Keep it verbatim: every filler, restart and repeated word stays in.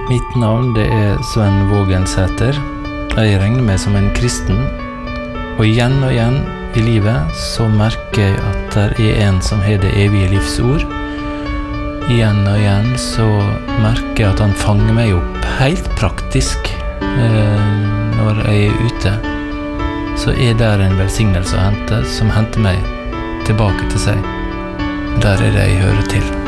Mitt navn det er Sven Vågensæter. Jeg regner meg som en kristen, og igjen og igjen i livet så merker jeg at det er en som har det evige livs ord. Igjen og igjen så merker jeg at han fanger meg opp helt praktisk eh, når jeg er ute. Så er der en velsignelse å hente som henter meg tilbake til seg. Der er det jeg hører til.